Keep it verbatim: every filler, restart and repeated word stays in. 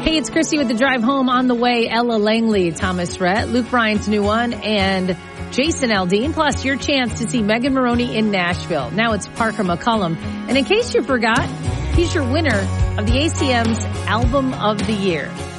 Hey, it's Christy with the drive home. On the way, Ella Langley, Thomas Rhett, Luke Bryan's new one, and Jason Aldean, plus your chance to see Megan Moroney in Nashville. Now it's Parker McCollum. And in case you forgot, he's your winner of the A C M's Album of the Year.